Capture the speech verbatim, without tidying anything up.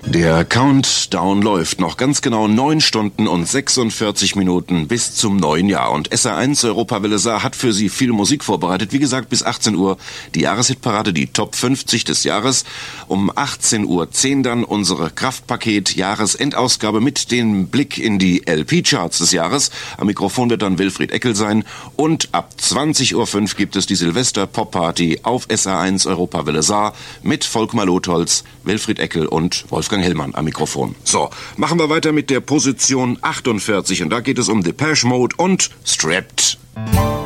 Der Countdown läuft noch ganz genau neun Stunden und sechsundvierzig Minuten bis zum neuen Jahr. Und S R eins Europawelle Saar hat für Sie viel Musik vorbereitet. Wie gesagt, bis achtzehn Uhr die Jahreshitparade, die Top fünfzig des Jahres. Um achtzehn Uhr zehn dann unsere Kraftpaket-Jahresendausgabe mit dem Blick in die L P-Charts des Jahres. Am Mikrofon wird dann Wilfried Eckel sein. Und ab zwanzig Uhr fünf gibt es die Silvester-Pop-Party auf S R eins Europawelle Saar mit Volkmar Lotholz, Wilfried Eckel und Wolfgang Hellmann am Mikrofon. So, machen wir weiter mit der Position achtundvierzig und da geht es um Depeche Mode und Strapped.